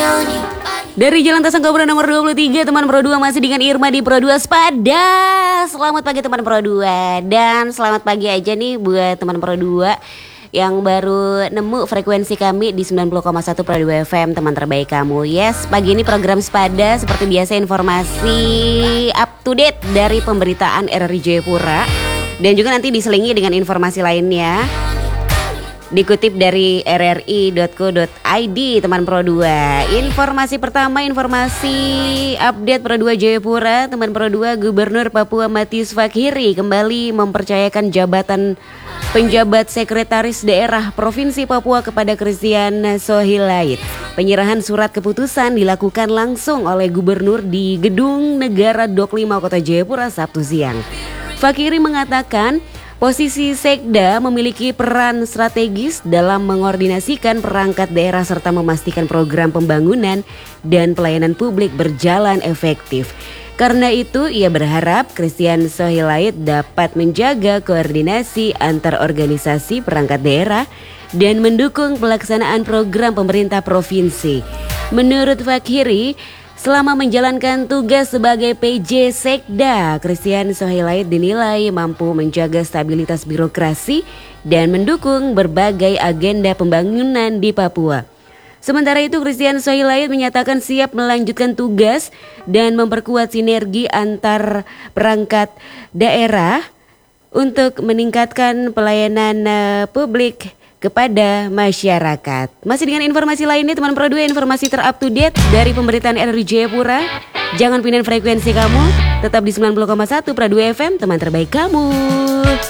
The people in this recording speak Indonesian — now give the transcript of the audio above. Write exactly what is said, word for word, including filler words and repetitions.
Dari Jalan Tasangkabura nomor dua puluh tiga, teman Pro dua masih dengan Irma di Pro dua Spada. Selamat pagi teman Pro dua. Dan selamat pagi aja nih buat teman Pro dua yang baru nemu frekuensi kami di sembilan puluh koma satu Pro dua F M, teman terbaik kamu. Yes, pagi ini program Spada seperti biasa, informasi up to date dari pemberitaan R R I Jayapura. Dan juga nanti diselingi dengan informasi lainnya, dikutip dari r r i dot co dot i d, teman Pro dua. Informasi pertama, informasi update Pro dua Jayapura. Teman Pro dua, Gubernur Papua Matius Fakhiri kembali mempercayakan jabatan penjabat sekretaris daerah Provinsi Papua kepada Christian Sohilait. Penyerahan surat keputusan dilakukan langsung oleh Gubernur di Gedung Negara Dok lima Kota Jayapura Sabtu siang. Fakhiri mengatakan posisi Sekda memiliki peran strategis dalam mengordinasikan perangkat daerah serta memastikan program pembangunan dan pelayanan publik berjalan efektif. Karena itu, ia berharap Christian Sohilait dapat menjaga koordinasi antar organisasi perangkat daerah dan mendukung pelaksanaan program pemerintah provinsi. Menurut Fakhiri, selama menjalankan tugas sebagai P J Sekda, Christian Sohilait dinilai mampu menjaga stabilitas birokrasi dan mendukung berbagai agenda pembangunan di Papua. Sementara itu, Christian Sohilait menyatakan siap melanjutkan tugas dan memperkuat sinergi antar perangkat daerah untuk meningkatkan pelayanan uh, publik kepada masyarakat. Masih dengan informasi lainnya, teman Pro dua, informasi terup to date dari pemberitaan R R I Jayapura. Jangan pindah frekuensi kamu, tetap di sembilan puluh koma satu Pro dua F M, teman terbaik kamu.